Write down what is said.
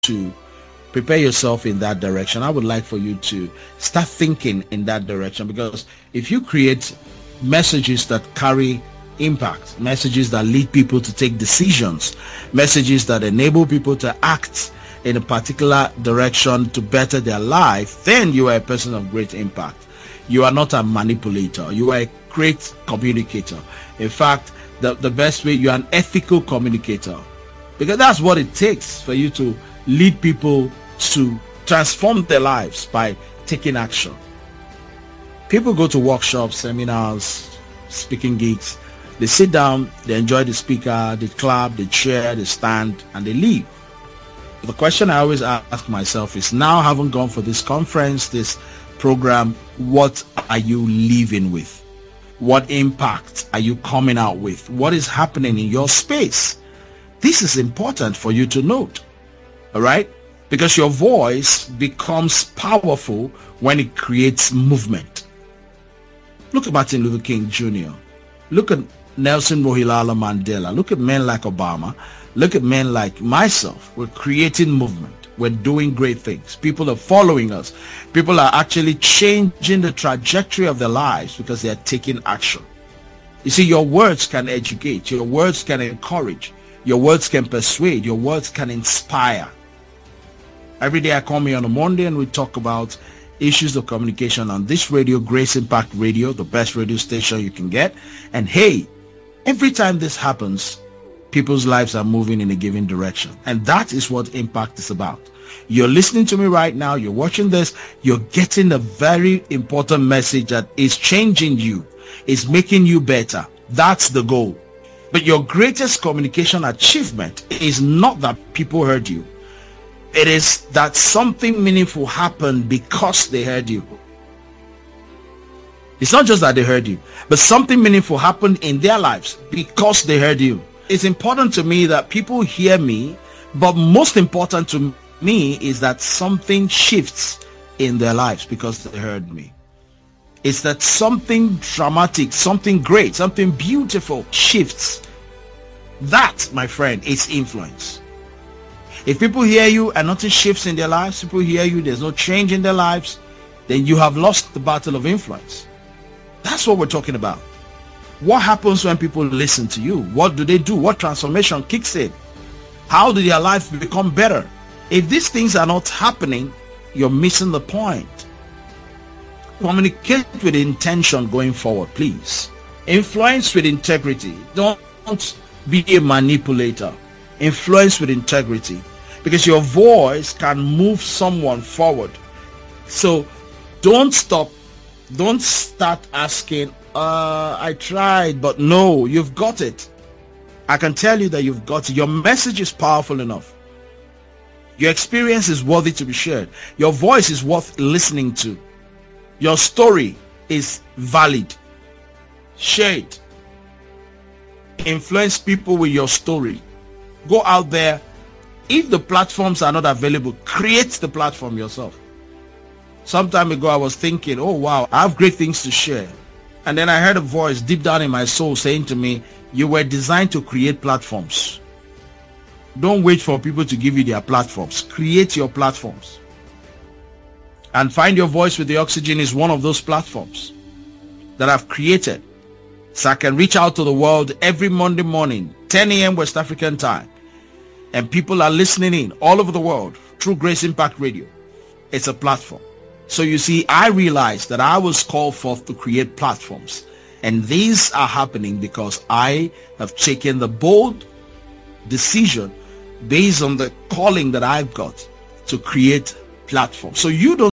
to prepare yourself in that direction. I would like for you to start thinking in that direction, because if you create messages that carry impact, messages that lead people to take decisions, messages that enable people to act in a particular direction to better their life, then you are a person of great impact. You are not a manipulator. You are a great communicator. In fact, the best way, you are an ethical communicator, because that's what it takes for you to lead people to transform their lives by taking action. People go to workshops, seminars, speaking gigs. They sit down, they enjoy the speaker, they clap, they cheer, they stand, and they leave. The question I always ask myself is, now having gone for this conference, this program, what are you leaving with? What impact are you coming out with? What is happening in your space? This is important for you to note. All right? Because your voice becomes powerful when it creates movement. Look at Martin Luther King Jr. Look at Nelson Rolihlahla Mandela. Look at men like Obama. Look at men like myself. We're creating movement. We're doing great things. People are following us. People are actually changing the trajectory of their lives because they are taking action. You see, your words can educate. Your words can encourage. Your words can persuade. Your words can inspire. Every day I come here on a Monday and we talk about issues of communication on this radio, Grace Impact Radio, the best radio station you can get. And hey, every time this happens, people's lives are moving in a given direction. And that is what impact is about. You're listening to me right now. You're watching this. You're getting a very important message that is changing you. It's making you better. That's the goal. But your greatest communication achievement is not that people heard you. It is that something meaningful happened because they heard you. It's not just that they heard you, but something meaningful happened in their lives because they heard you. It's important to me that people hear me, but most important to me is that something shifts in their lives because they heard me. It's that something dramatic, something great, something beautiful shifts. That, my friend, is influence. If people hear you and nothing shifts in their lives, people hear you, there's no change in their lives, then you have lost the battle of influence. That's what we're talking about. What happens when people listen to you? What do they do? What transformation kicks in? How do their life become better? If these things are not happening, you're missing the point. Communicate with intention going forward, please. Influence with integrity. Don't be a manipulator. Influence with integrity, because your voice can move someone forward. So don't stop. Don't start asking, I tried, but no, you've got it. I can tell you that you've got it. Your message is powerful enough. Your experience is worthy to be shared. Your voice is worth listening to. Your story is valid. Share it. Influence people with your story. Go out there. If the platforms are not available, create the platform yourself. Some time ago, I was thinking, oh wow, I have great things to share. And then I heard a voice deep down in my soul saying to me, you were designed to create platforms. Don't wait for people to give you their platforms. Create your platforms. And Find Your Voice with the Oxygen is one of those platforms that I've created. So I can reach out to the world every Monday morning, 10 a.m. West African time. And people are listening in all over the world through Grace Impact Radio. It's a platform. So you see, I realized that I was called forth to create platforms. And these are happening because I have taken the bold decision based on the calling that I've got to create platforms. So you don't